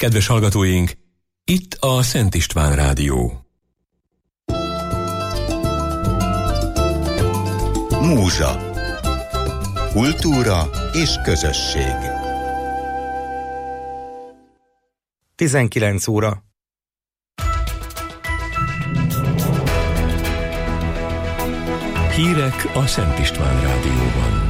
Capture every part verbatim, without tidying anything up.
Kedves hallgatóink, itt a Szent István Rádió. Múzsa. Kultúra és közösség. tizenkilenc óra. Hírek a Szent István Rádióban.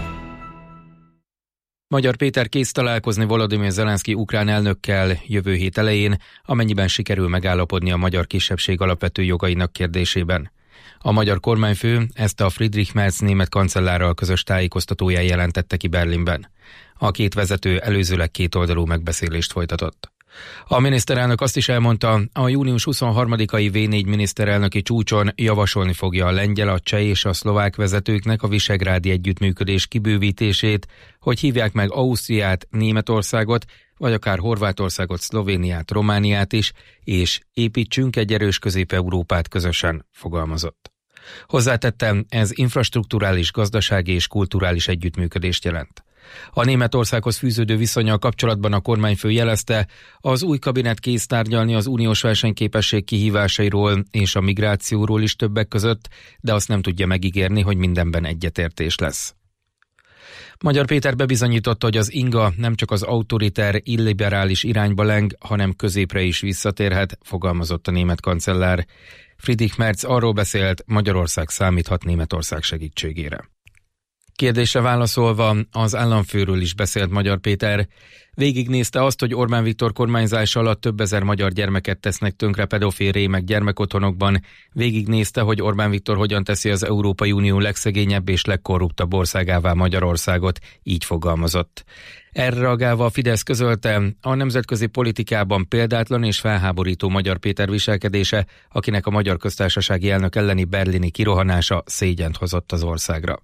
Magyar Péter kész találkozni Volodymyr Zelenszky ukrán elnökkel jövő hét elején, amennyiben sikerül megállapodni a magyar kisebbség alapvető jogainak kérdésében. A magyar kormányfő ezt a Friedrich Merz német kancellárral közös tájékoztatóján jelentette ki Berlinben. A két vezető előzőleg kétoldalú megbeszélést folytatott. A miniszterelnök azt is elmondta, a június huszonharmadikai vé négy miniszterelnöki csúcson javasolni fogja a lengyel, a cseh és a szlovák vezetőknek a visegrádi együttműködés kibővítését, hogy hívják meg Ausztriát, Németországot, vagy akár Horvátországot, Szlovéniát, Romániát is, és építsünk egy erős Közép-Európát közösen, fogalmazott. Hozzátettem, ez infrastrukturális, gazdasági és kulturális együttműködést jelent. A Németországhoz fűződő viszonnyal kapcsolatban a kormányfő jelezte, az új kabinet kész tárgyalni az uniós versenyképesség kihívásairól és a migrációról is többek között, de azt nem tudja megígérni, hogy mindenben egyetértés lesz. Magyar Péter bebizonyította, hogy az inga nem csak az autoriter, illiberális irányba leng, hanem középre is visszatérhet, fogalmazott a német kancellár. Friedrich Merz arról beszélt, Magyarország számíthat Németország segítségére. Kérdésre válaszolva az államfőről is beszélt Magyar Péter. Végignézte azt, hogy Orbán Viktor kormányzása alatt több ezer magyar gyermeket tesznek tönkre pedofil rémek gyermekotthonokban. Végignézte, hogy Orbán Viktor hogyan teszi az Európai Unió legszegényebb és legkorruptabb országává Magyarországot, így fogalmazott. Erre reagálva a Fidesz közölte, a nemzetközi politikában példátlan és felháborító Magyar Péter viselkedése, akinek a Magyar Köztársasági elnök elleni berlini kirohanása szégyent hozott az országra.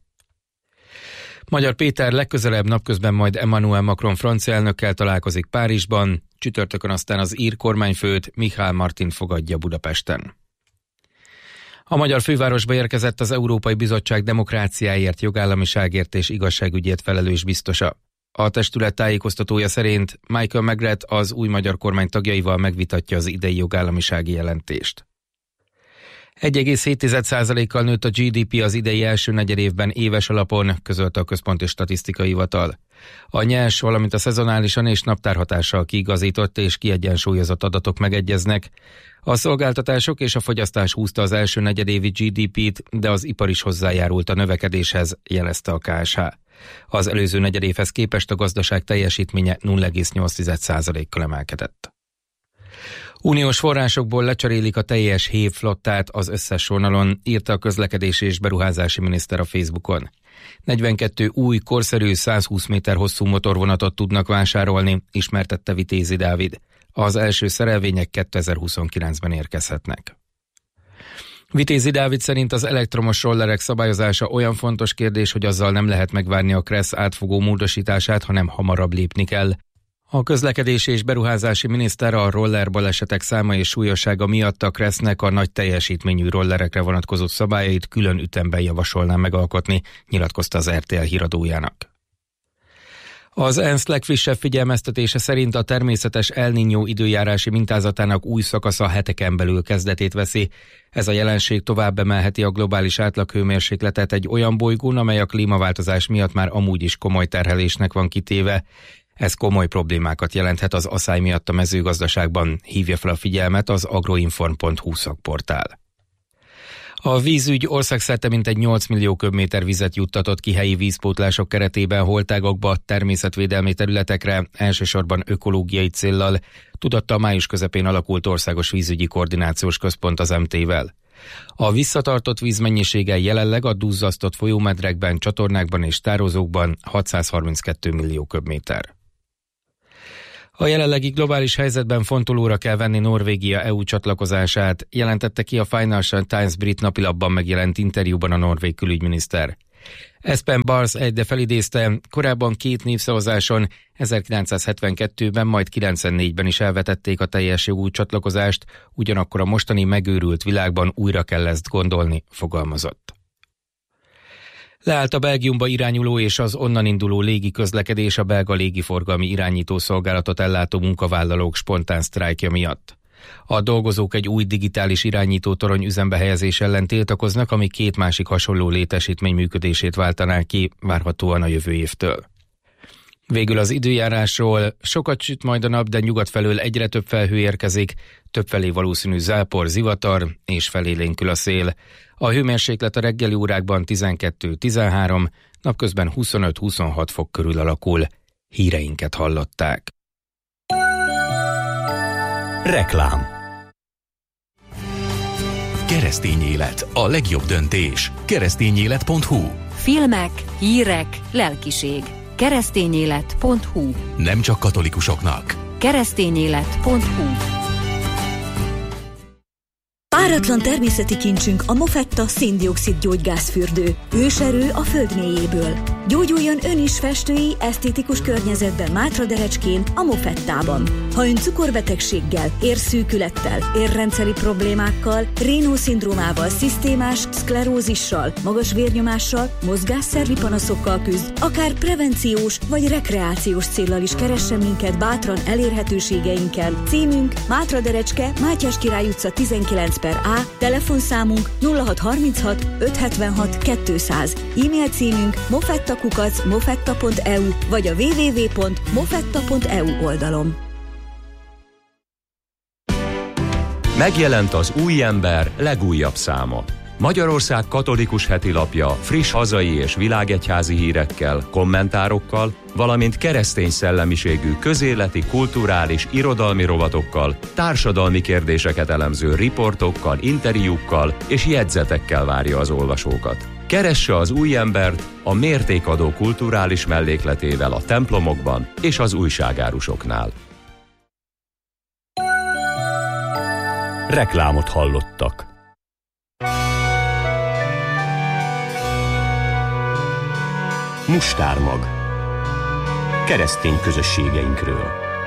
Magyar Péter legközelebb napközben majd Emmanuel Macron francia elnökkel találkozik Párizsban, csütörtökön aztán az ír kormányfőt, Michel Martint fogadja Budapesten. A magyar fővárosba érkezett az Európai Bizottság demokráciáért, jogállamiságért és igazságügyért felelős biztosa. A testület tájékoztatója szerint Michael Magreth az új magyar kormány tagjaival megvitatja az idei jogállamisági jelentést. egy egész hét százalékkal nőtt a gé dé pé az idei első negyedévben éves alapon, közölte a Központi Statisztikai Hivatal. A nyers, valamint a szezonálisan és naptárhatással kiigazított és kiegyensúlyozott adatok megegyeznek. A szolgáltatások és a fogyasztás húzta az első negyedévi gé dé pét, de az ipar is hozzájárult a növekedéshez, jelezte a ká es há. Az előző negyedévhez képest a gazdaság teljesítménye nulla egész nyolc százalékkal emelkedett. Uniós forrásokból lecserélik a teljes hév flottát az összes vonalon, írta a közlekedési és beruházási miniszter a Facebookon. negyvenkettő új, korszerű, százhúsz méter hosszú motorvonatot tudnak vásárolni, ismertette Vitézi Dávid. Az első szerelvények kétezer-huszonkilencben érkezhetnek. Vitézi Dávid szerint az elektromos rollerek szabályozása olyan fontos kérdés, hogy azzal nem lehet megvárni a KRESZ átfogó módosítását, hanem hamarabb lépni kell. A közlekedési és beruházási miniszter a roller balesetek száma és súlyossága miatt a KRESZ-nek a nagy teljesítményű rollerekre vonatkozó szabályait külön ütemben javasolná megalkotni, nyilatkozta az er té el híradójának. Az ENSZ legfrissebb figyelmeztetése szerint a természetes El Niño időjárási mintázatának új szakasza heteken belül kezdetét veszi. Ez a jelenség tovább emelheti a globális átlaghőmérsékletet egy olyan bolygón, amely a klímaváltozás miatt már amúgy is komoly terhelésnek van kitéve. Ez komoly problémákat jelenthet az aszály miatt a mezőgazdaságban, hívja fel a figyelmet az agroinform pont hu szakportál. A vízügy országszerte mintegy nyolc millió köbméter vizet juttatott ki helyi vízpótlások keretében holtágokba, természetvédelmi területekre, elsősorban ökológiai céllal, tudatta a május közepén alakult Országos Vízügyi Koordinációs Központ az em té-vel. A visszatartott víz mennyisége jelenleg a duzzasztott folyómedrekben, csatornákban és tározókban hatszázharminckettő millió köbméter. A jelenlegi globális helyzetben fontolóra kell venni Norvégia é u csatlakozását, jelentette ki a Financial Times brit napilapban megjelent interjúban a norvég külügyminiszter. Espen Barth egyde felidézte, korábban két népszavazáson, ezerkilencszázhetvenkettőben, majd kilencvennégyben is elvetették a teljes jogú csatlakozást, ugyanakkor a mostani megőrült világban újra kell ezt gondolni, fogalmazott. Leállt a Belgiumba irányuló és az onnan induló légi közlekedés a belga légiforgalmi irányító szolgálatot ellátó munkavállalók spontán sztrájkja miatt. A dolgozók egy új digitális irányító torony üzembe helyezés ellen tiltakoznak, ami két másik hasonló létesítmény működését váltaná ki, várhatóan a jövő évtől. Végül az időjárásról: sokat süt majd a nap, de nyugat felől egyre több felhő érkezik, többfelé valószínű zápor, zivatar és felélénkül a szél. A hőmérséklet a reggeli órákban tizenkettő-tizenhárom, napközben huszonöt-huszonhat fok körül alakul. Híreinket hallották. Reklám. Keresztény élet, a legjobb döntés. keresztényélet pont hu. Filmek, hírek, lelkiség. keresztényélet pont hu. Nem csak katolikusoknak. keresztényélet pont hu. Páratlan természeti kincsünk a Mofetta szén-dioxid gyógygázfürdő. Őserő a föld mélyéből. Gyógyuljon ön is festői, esztétikus környezetben Mátraderecskén, a Mofettában. Ha ön cukorbetegséggel, érszűkülettel, érrendszeri problémákkal, Raynaud-szindrómával, szisztémás szklerózissal, magas vérnyomással, mozgásszervi panaszokkal küzd, akár prevenciós vagy rekreációs céllal is keressen minket bátran elérhetőségeinken. Címünk Mátraderecske, Mátyás Király utca tizenkilenc per A, telefonszámunk nulla hat harminchat ötszázhetvenhat kétszáz, e-mail címünk mofettakukac mofetta pont e u vagy a double-u double-u double-u pont mofetta pont e u oldalon. Megjelent az Új Ember legújabb száma. Magyarország katolikus hetilapja friss hazai és világegyházi hírekkel, kommentárokkal, valamint keresztény szellemiségű közéleti, kulturális, irodalmi rovatokkal, társadalmi kérdéseket elemző riportokkal, interjúkkal és jegyzetekkel várja az olvasókat. Keresse az Új Embert a mértékadó kulturális mellékletével a templomokban és az újságárusoknál. Reklámot hallottak. Mustármag. Keresztény közösségeinkről.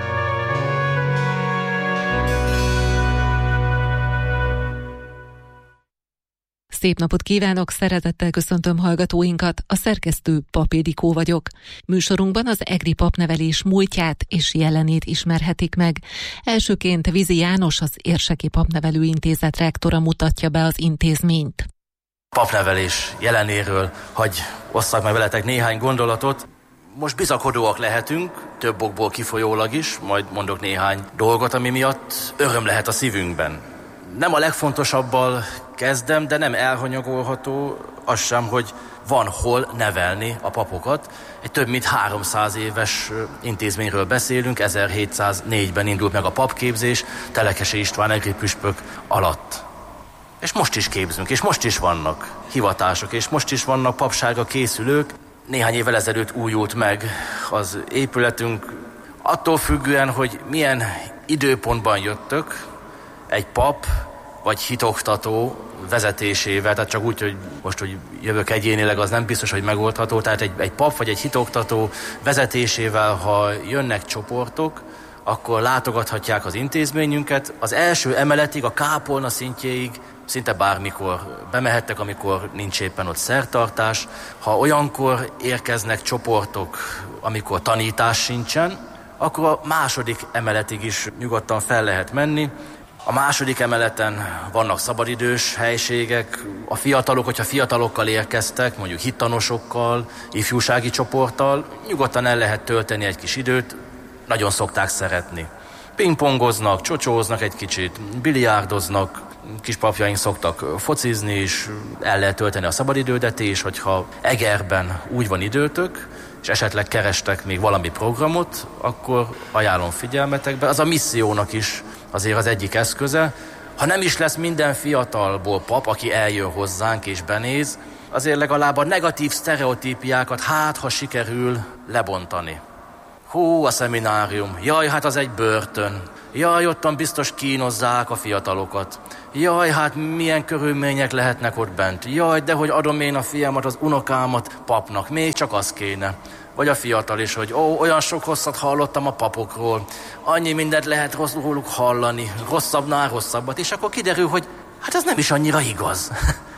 Szép napot kívánok, szeretettel köszöntöm hallgatóinkat, a szerkesztő Pap Ildikó vagyok. Műsorunkban az egri papnevelés múltját és jelenét ismerhetik meg. Elsőként Vizi János, az Érseki Papnevelő Intézet rektora mutatja be az intézményt. Papnevelés jelenéről hagy osszak meg veletek néhány gondolatot. Most bizakodóak lehetünk, több okból kifolyólag is, majd mondok néhány dolgot, ami miatt öröm lehet a szívünkben. Nem a legfontosabbal kezdem, de nem elhanyagolható az sem, hogy van hol nevelni a papokat. Egy több mint háromszáz éves intézményről beszélünk, ezerhétszáznégyben indult meg a papképzés, Telekesi István egri püspök alatt. És most is képzünk, és most is vannak hivatások, és most is vannak papságra készülők. Néhány évvel ezelőtt újult meg az épületünk, attól függően, hogy milyen időpontban jöttök, egy pap vagy hitoktató vezetésével, tehát csak úgy, hogy most, hogy jövök egyénileg, az nem biztos, hogy megoldható, tehát egy, egy pap vagy egy hitoktató vezetésével, ha jönnek csoportok, akkor látogathatják az intézményünket. Az első emeletig, a kápolna szintjéig szinte bármikor bemehettek, amikor nincs éppen ott szertartás. Ha olyankor érkeznek csoportok, amikor tanítás sincsen, akkor a második emeletig is nyugodtan fel lehet menni. A második emeleten vannak szabadidős helységek. A fiatalok, hogyha fiatalokkal érkeztek, mondjuk hittanosokkal, ifjúsági csoporttal, nyugodtan el lehet tölteni egy kis időt, nagyon szokták szeretni. Pingpongoznak, csocsóznak egy kicsit, biliárdoznak, kispapjaink szoktak focizni is, el lehet tölteni a szabadidődet is, hogyha Egerben úgy van időtök, és esetleg kerestek még valami programot, akkor ajánlom figyelmetekbe. Az a missziónak is azért az egyik eszköze. Ha nem is lesz minden fiatalból pap, aki eljön hozzánk és benéz, azért legalább a negatív sztereotípiákat hát, ha sikerül lebontani. Hú, a szeminárium, jaj, hát az egy börtön. Jaj, ottan biztos kínozzák a fiatalokat. Jaj, hát milyen körülmények lehetnek ott bent. Jaj, de hogy adom én a fiamat, az unokámat papnak, még csak az kéne. Vagy a fiatal is, hogy ó, olyan sok rosszat hallottam a papokról, annyi mindent lehet rossz róluk hallani, rosszabbnál rosszabbat, és akkor kiderül, hogy hát ez nem is annyira igaz.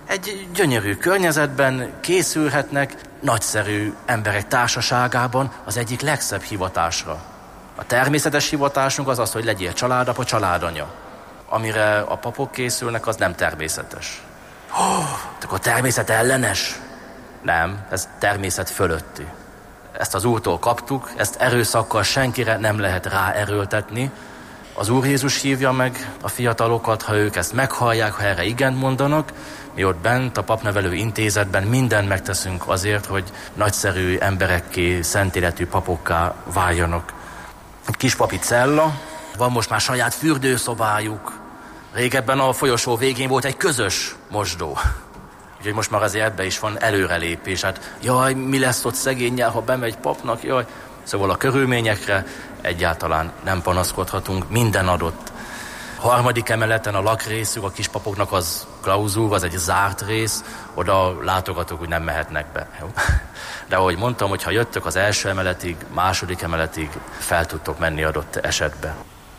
egy gyönyörű környezetben készülhetnek, nagyszerű emberek társaságában az egyik legszebb hivatásra. A természetes hivatásunk az az, hogy legyél családapa, családanya. Amire a papok készülnek, az nem természetes. Oh, akkor természet ellenes? Nem, ez természet fölötti. Ezt az Úrtól kaptuk, ezt erőszakkal senkire nem lehet ráerőltetni. Az Úr Jézus hívja meg a fiatalokat, ha ők ezt meghallják, ha erre igent mondanak, mi ott bent a papnevelő intézetben mindent megteszünk azért, hogy nagyszerű emberekké, szentéletű papokká váljanak. Egy kis papi cella, van most már saját fürdőszobájuk. Régebben a folyosó végén volt egy közös mosdó. Úgyhogy most már azért ebbe is van előrelépés. Hát jaj, mi lesz ott szegénnyel, ha bemegy papnak, jaj. Szóval a körülményekre egyáltalán nem panaszkodhatunk, minden adott. A harmadik emeleten a lakrészük, a kispapoknak az klauzul, az egy zárt rész, oda látogatók úgy nem mehetnek be. Jó? De ahogy mondtam, hogy ha jöttök az első emeletig, második emeletig fel tudtok menni adott esetbe.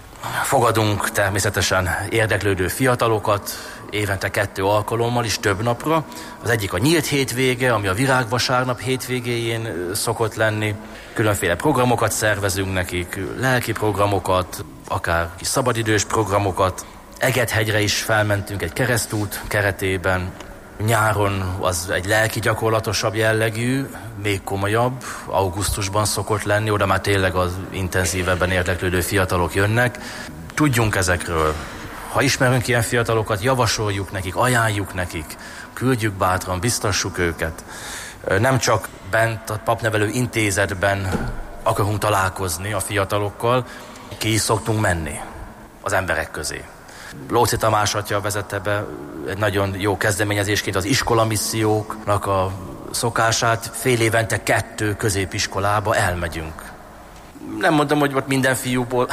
Fogadunk természetesen érdeklődő fiatalokat, évente kettő alkalommal is, több napra. Az egyik a nyílt hétvége, ami a virágvasárnap hétvégéjén szokott lenni. Különféle programokat szervezünk nekik, lelki programokat, akár kis szabadidős programokat. Egethegyre is felmentünk egy keresztút keretében. Nyáron az egy lelki gyakorlatosabb jellegű, még komolyabb, augusztusban szokott lenni, oda már tényleg az intenzívebben érdeklődő fiatalok jönnek. Tudjunk ezekről. Ha ismerünk ilyen fiatalokat, javasoljuk nekik, ajánljuk nekik, küldjük bátran, biztassuk őket. Nem csak bent a papnevelő intézetben akarunk találkozni a fiatalokkal, ki is szoktunk menni az emberek közé. Lóczy Tamás atya vezette be egy nagyon jó kezdeményezésként az iskolamisszióknak a szokását. Fél évente kettő középiskolába elmegyünk. Nem mondom, hogy ott minden fiúból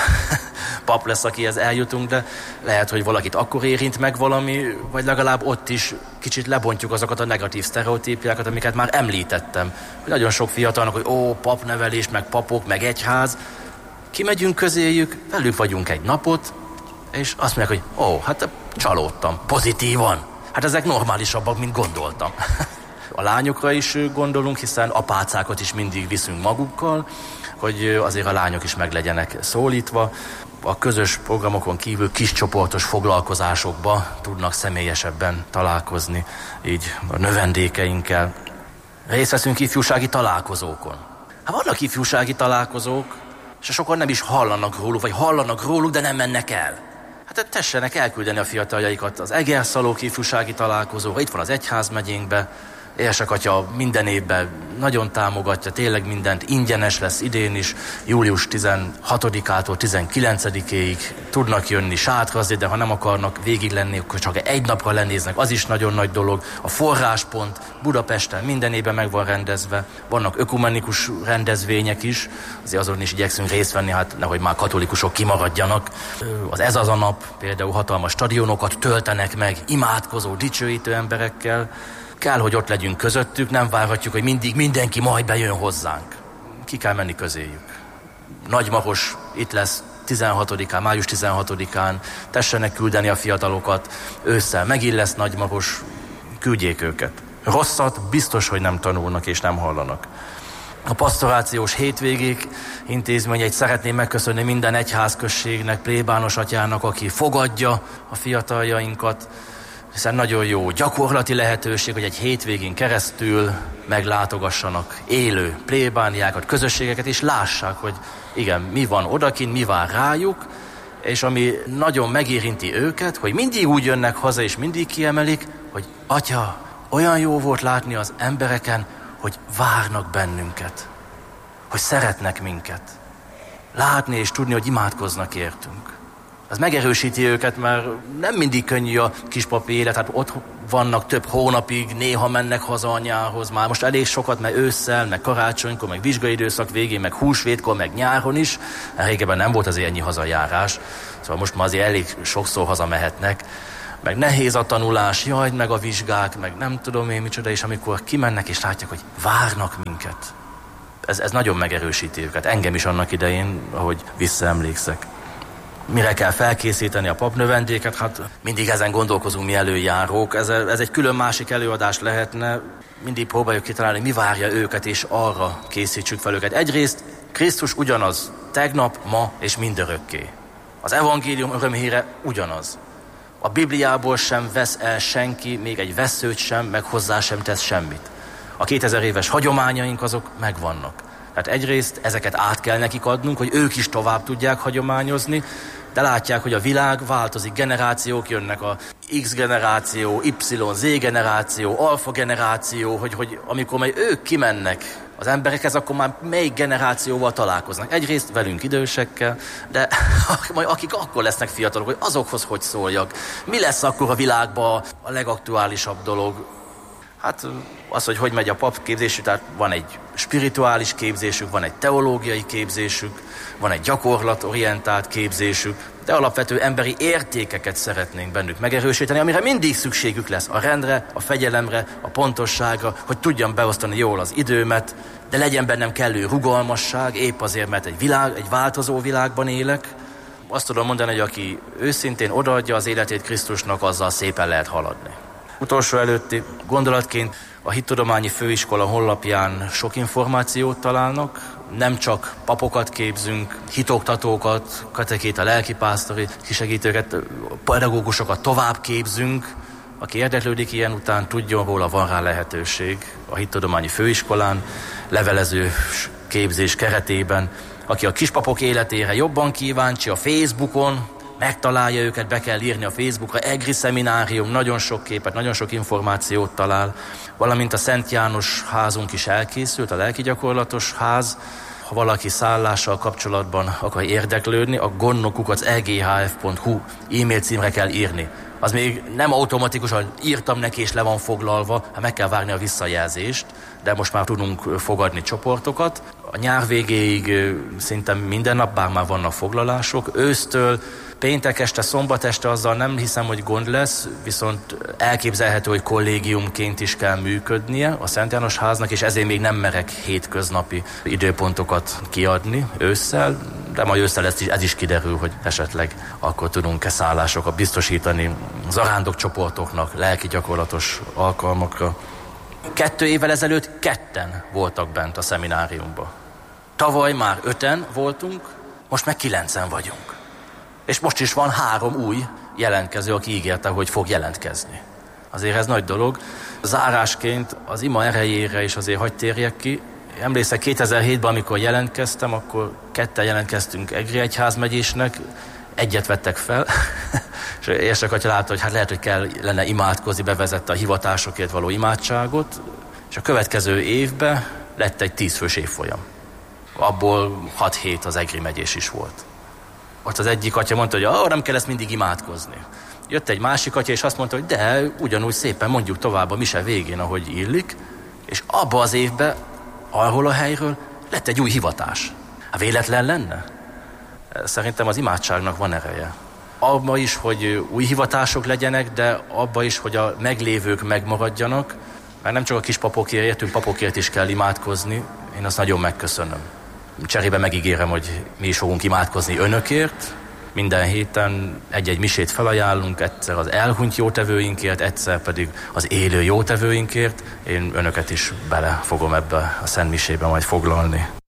pap lesz, akihez eljutunk, de lehet, hogy valakit akkor érint meg valami, vagy legalább ott is kicsit lebontjuk azokat a negatív sztereotípiákat, amiket már említettem. Nagyon sok fiatalnak, hogy ó, papnevelés, meg papok, meg egyház. Kimegyünk közéjük, velük vagyunk egy napot, és azt mondják, hogy ó, hát csalódtam, pozitívan. Hát ezek normálisabbak, mint gondoltam. A lányokra is gondolunk, hiszen apácákat is mindig viszünk magukkal, hogy azért a lányok is meg legyenek szólítva. A közös programokon kívül kiscsoportos foglalkozásokba tudnak személyesebben találkozni, így a növendékeinkkel. Részt veszünk ifjúsági találkozókon. Hát vannak ifjúsági találkozók, és sokan nem is hallanak róluk, vagy hallanak róluk, de nem mennek el. Hát tessenek elküldeni a fiataljaikat az Egerszalók ifjúsági találkozóra, itt van az egyházmegyénkbe, Érsek atya minden évben nagyon támogatja, tényleg mindent, ingyenes lesz idén is, július tizenhatodikától tizenkilencedikéig tudnak jönni sátrazni, de ha nem akarnak végig lenni, akkor csak egy napra lenéznek, az is nagyon nagy dolog. A forráspont Budapesten minden évben meg van rendezve, vannak ökumenikus rendezvények is, azért azon is igyekszünk részt venni, hát nehogy már katolikusok kimaradjanak. Az Ez az a nap például hatalmas stadionokat töltenek meg, imádkozó, dicsőítő emberekkel. Kell, hogy ott legyünk közöttük, nem várhatjuk, hogy mindig mindenki majd bejön hozzánk. Ki kell menni közéjük. Nagymahos itt lesz tizenhatodikán, május tizenhatodikán, tessenek küldeni a fiatalokat, ősszel megint lesz Nagymahos, küldjék őket. Rosszat biztos, hogy nem tanulnak és nem hallanak. A pastorációs hétvégék intézményeit szeretném megköszönni minden egyházközségnek, plébános atyának, aki fogadja a fiataljainkat, hiszen nagyon jó gyakorlati lehetőség, hogy egy hétvégén keresztül meglátogassanak élő plébániákat, közösségeket, és lássák, hogy igen, mi van odakint, mi vár rájuk, és ami nagyon megérinti őket, hogy mindig úgy jönnek haza, és mindig kiemelik, hogy atya, olyan jó volt látni az embereken, hogy várnak bennünket, hogy szeretnek minket. Látni és tudni, hogy imádkoznak értünk. Ez megerősíti őket, mert nem mindig könnyű a kispapi élet, hát ott vannak több hónapig, néha mennek haza anyához, már most elég sokat, meg ősszel, meg karácsonykor, meg vizsgaidőszak végén, meg húsvétkor, meg nyáron is. Régebben nem volt azért ennyi hazajárás, szóval most már azért elég sokszor hazamehetnek. Meg nehéz a tanulás, jaj, meg a vizsgák, meg nem tudom én micsoda, és amikor kimennek és látják, hogy várnak minket. Ez, ez nagyon megerősíti őket, engem is annak idején, ahogy visszaemlékszek. Mire kell felkészíteni a papnövendéket? Hát mindig ezen gondolkozunk mi előjárók. Ez, ez egy külön másik előadás lehetne. Mindig próbáljuk kitalálni, mi várja őket, és arra készítsük fel őket. Egyrészt Krisztus ugyanaz, tegnap, ma és mindörökké. Az evangélium örömhíre ugyanaz. A Bibliából sem vesz el senki, még egy veszőt sem, meg hozzá sem tesz semmit. A kétezer éves hagyományaink azok megvannak. Tehát egyrészt ezeket át kell nekik adnunk, hogy ők is tovább tudják hagyományozni, de látják, hogy a világ változik, generációk jönnek, a X generáció, Y, Z generáció, alfa generáció, hogy, hogy amikor majd ők kimennek az emberekhez, akkor már melyik generációval találkoznak. Egyrészt velünk idősekkel, de majd akik akkor lesznek fiatalok, hogy azokhoz hogy szóljak. Mi lesz akkor a világban a legaktuálisabb dolog? Hát az, hogy hogy megy a papképzésük, tehát van egy spirituális képzésük, van egy teológiai képzésük, van egy gyakorlatorientált képzésük, de alapvető emberi értékeket szeretnénk bennük megerősíteni, amire mindig szükségük lesz, a rendre, a fegyelemre, a pontosságra, hogy tudjam beosztani jól az időmet, de legyen bennem kellő rugalmasság, épp azért, mert egy, világ, egy változó világban élek. Azt tudom mondani, hogy aki őszintén odaadja az életét Krisztusnak, azzal szépen lehet haladni. Utolsó előtti gondolatként a Hittudományi Főiskola honlapján sok információt találnak, nem csak papokat képzünk, hitoktatókat, katekéta, lelkipásztori kisegítőket, pedagógusokat tovább képzünk. Aki érdeklődik ilyen után, tudjon róla, van rá lehetőség a Hittudományi Főiskolán, levelező képzés keretében. Aki a kispapok életére jobban kíváncsi, a Facebookon megtalálja őket, be kell írni a Facebookra, EGRI szeminárium, nagyon sok képet, nagyon sok információt talál, valamint a Szent János házunk is elkészült, a lelki gyakorlatos ház. Ha valaki szállással kapcsolatban akar érdeklődni, a gonnokukac e g h f pont h u e-mail címre kell írni. Az még nem automatikusan írtam neki és le van foglalva, hát meg kell várni a visszajelzést, de most már tudunk fogadni csoportokat. A nyár végéig szinte minden nap, bár már vannak foglalások, ősztől péntek este, szombat este azzal nem hiszem, hogy gond lesz, viszont elképzelhető, hogy kollégiumként is kell működnie a Szent János háznak, és ezért még nem merek hétköznapi időpontokat kiadni ősszel, de majd ősszel ez is, ez is kiderül, hogy esetleg akkor tudunk-e szállásokat biztosítani zarándok csoportoknak, lelki gyakorlatos alkalmakra. Kettő évvel ezelőtt ketten voltak bent a szemináriumban. Tavaly már öten voltunk, most meg kilencen vagyunk. És most is van három új jelentkező, aki ígérte, hogy fog jelentkezni. Azért ez nagy dolog. Zárásként az ima erejére is azért hagy térjek ki. Emlékszem, kétezer-hétben, amikor jelentkeztem, akkor ketten jelentkeztünk Egri egyházmegyésnek, egyet vettek fel, és érsek atya látta, hogy hát lehet, hogy kell lenne imádkozni, bevezette a hivatásokért való imádságot, és a következő évben lett egy tízfős évfolyam. Abból hat-hét az Egri megyés is volt. Ott az egyik atya mondta, hogy ah, nem kell ezt mindig imádkozni. Jött egy másik atya, és azt mondta, hogy de, ugyanúgy szépen mondjuk tovább a mise végén, ahogy illik, és abba az évben, ahol a helyről, lett egy új hivatás. Hát véletlen lenne? Szerintem az imádságnak van ereje. Abba is, hogy új hivatások legyenek, de abba is, hogy a meglévők megmaradjanak, mert nem csak a kispapokért, értünk papokért is kell imádkozni, én azt nagyon megköszönöm. Cserébe megígérem, hogy mi is fogunk imádkozni önökért. Minden héten egy-egy misét felajánlunk, egyszer az elhunyt jótevőinkért, egyszer pedig az élő jótevőinkért. Én önöket is bele fogom ebbe a szent misébe majd foglalni.